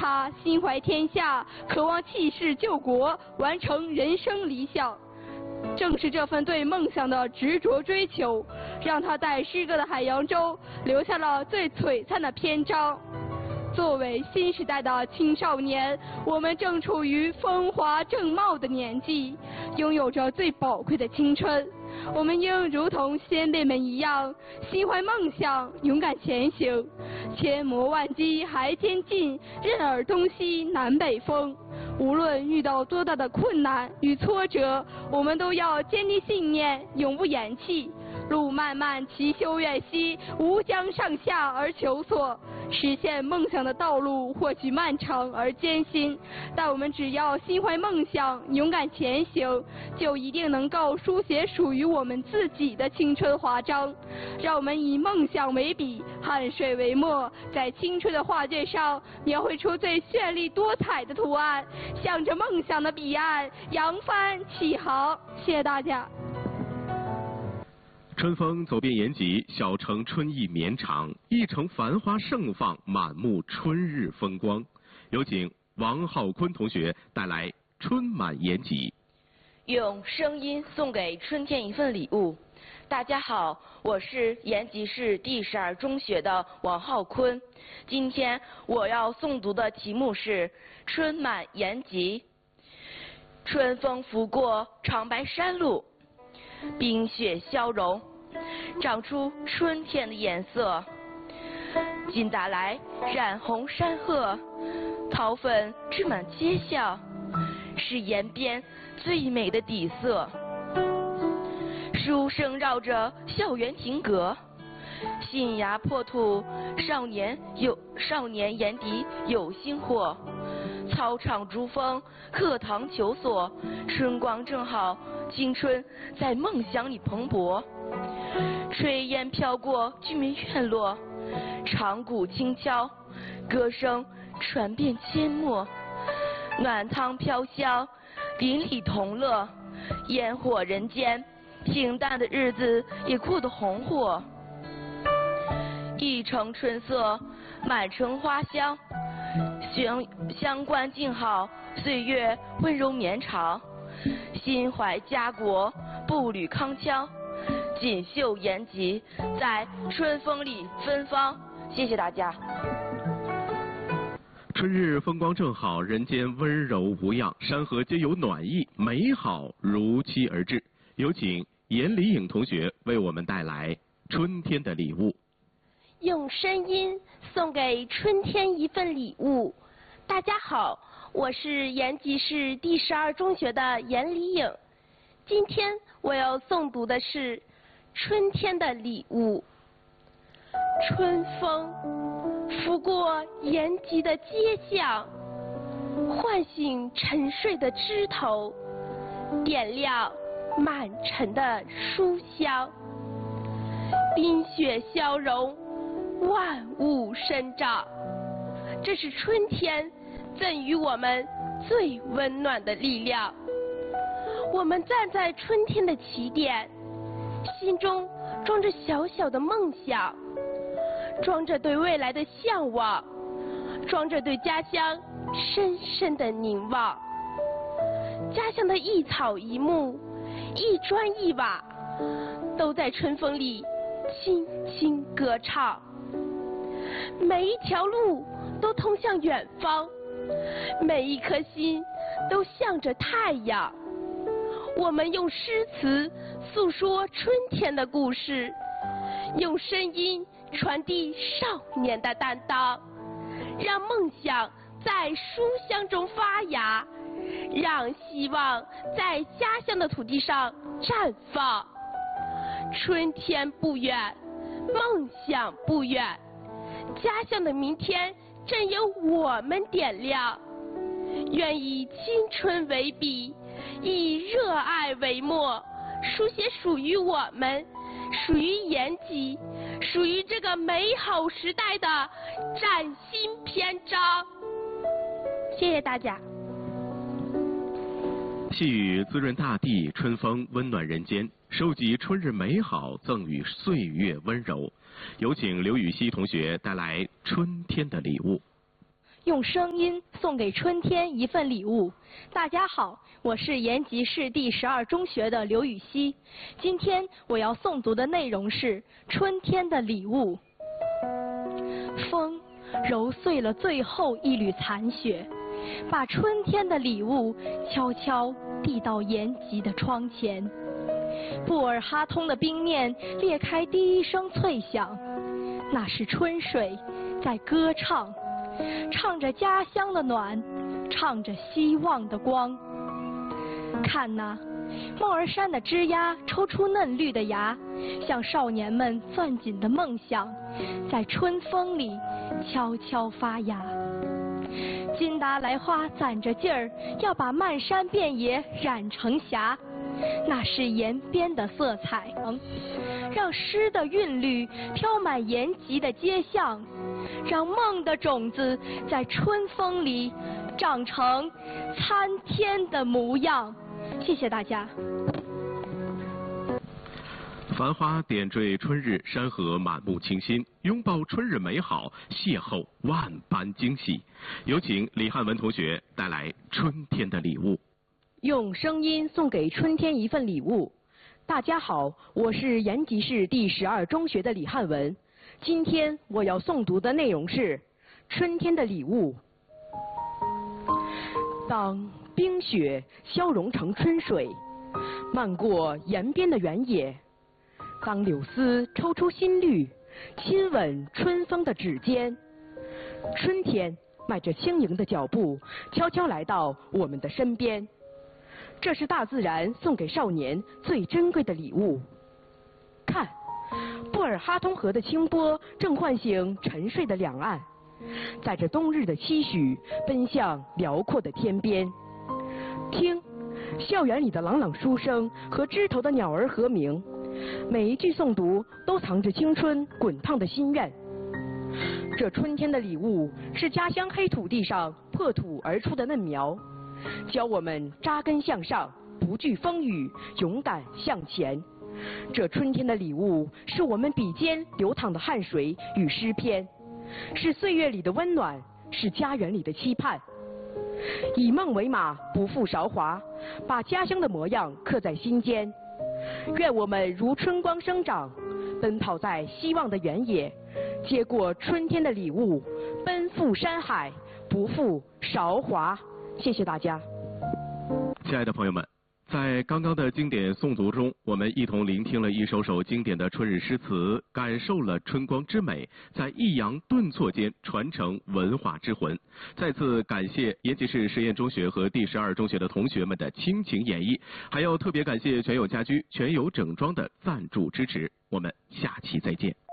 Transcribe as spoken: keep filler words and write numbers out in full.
他心怀天下，渴望弃世救国，完成人生理想。正是这份对梦想的执着追求，让他在诗歌的海洋中留下了最璀璨的篇章。作为新时代的青少年，我们正处于风华正茂的年纪，拥有着最宝贵的青春。我们应如同先辈们一样，心怀梦想，勇敢前行，千磨万击还坚劲，任尔东西南北风。无论遇到多大的困难与挫折，我们都要坚定信念，永不言弃。路漫漫其修远兮，吾将上下而求索。实现梦想的道路或许漫长而艰辛，但我们只要心怀梦想，勇敢前行，就一定能够书写属于我们自己的青春华章。让我们以梦想为笔，汗水为墨，在青春的画卷上描绘出最绚丽多彩的图案，向着梦想的彼岸扬帆起航。谢谢大家。 春风走遍延吉，小城春意绵长，一城繁花盛放，满目春日风光。有请王浩坤同学带来《春满延吉》。 用声音送给春天一份礼物。大家好，我是延吉市第十二中学的王浩坤。今天我要诵读的题目是《春满延吉》。春风拂过长白山路，冰雪消融，长出春天的颜色。金打来染红山壑，桃粉枝满街巷，是延边最美的底色。书声绕着校园亭阁，新芽破土，少年有少年眼底有星火。操场珠峰，课堂求索，春光正好，青春在梦想里蓬勃。炊烟飘过居民院落，长鼓轻敲，歌声传遍阡陌。暖汤飘香，邻里同乐，烟火人间，平淡的日子也过得红火。一城春色，满城花香，相相关静好，岁月温柔绵长。心怀家国，步履康腔，锦绣延吉，在春风里芬芳。谢谢大家。 春日风光正好，人间温柔无恙，山河皆有暖意，美好如期而至。有请严李颖同学为我们带来春天的礼物。 用声音送给春天一份礼物。大家好，我是延吉市第十二中学的严李颖。今天我要诵读的是春天的礼物。春风拂过延吉的街巷，唤醒沉睡的枝头，点亮满城的书香。冰雪消融，万物生长，这是春天赠予我们最温暖的力量。我们站在春天的起点，心中装着小小的梦想，装着对未来的向往，装着对家乡深深的凝望。家乡的一草一木，一砖一瓦，都在春风里轻轻歌唱。每一条路都通向远方，每一颗心都向着太阳。我们用诗词诉说春天的故事，用声音传递少年的担当，让梦想在书香中发芽，让希望在家乡的土地上绽放。春天不远，梦想不远，家乡的明天正由我们点亮。愿以青春为笔，以热爱为墨，书写属于我们，属于延吉，属于这个美好时代的崭新篇章。谢谢大家。 细雨滋润大地，春风温暖人间，收集春日美好，赠予岁月温柔。有请刘禹锡同学带来春天的礼物。 用声音送给春天一份礼物。大家好，我是延吉市第十二中学的刘雨熙。今天我要诵读的内容是《春天的礼物》。风揉碎了最后一缕残雪，把春天的礼物悄悄递到延吉的窗前。布尔哈通的冰面裂开第一声脆响，那是春水在歌唱，唱着家乡的暖，唱着希望的光。看那帽儿山的枝桠抽出嫩绿的芽，像少年们攥紧的梦想，在春风里悄悄发芽。金达莱花攒着劲儿，要把漫山遍野染成霞，那是延边的色彩，让诗的韵律飘满延吉的街巷，让梦的种子在春风里长成参天的模样。谢谢大家。 繁花点缀春日，山河满目清新，拥抱春日美好，邂逅万般惊喜。有请李汉文同学带来春天的礼物。 用声音送给春天一份礼物。大家好，我是延吉市第十二中学的李汉文。今天我要诵读的内容是《春天的礼物》。当冰雪消融成春水，漫过延边的原野。当柳丝抽出新绿，亲吻春风的指尖，春天迈着轻盈的脚步，悄悄来到我们的身边。这是大自然送给少年最珍贵的礼物。看，布尔哈通河的清波正唤醒沉睡的两岸，载着冬日的期许，奔向辽阔的天边。听，校园里的朗朗书声和枝头的鸟儿和鸣。每一句诵读都藏着青春滚烫的心愿。这春天的礼物是家乡黑土地上破土而出的嫩苗，教我们扎根向上，不惧风雨，勇敢向前。这春天的礼物是我们笔尖流淌的汗水与诗篇，是岁月里的温暖，是家园里的期盼。以梦为马，不负韶华，把家乡的模样刻在心间。愿我们如春光生长，奔跑在希望的原野，接过春天的礼物，奔赴山海，不负韶华。谢谢大家。 亲爱的朋友们，在刚刚的经典诵读中，我们一同聆听了一首首经典的春日诗词，感受了春光之美，在抑扬顿挫间传承文化之魂。再次感谢延吉市实验中学和第十二中学的同学们的倾情演绎，还要特别感谢全友家居、全友整装的赞助支持。我们下期再见。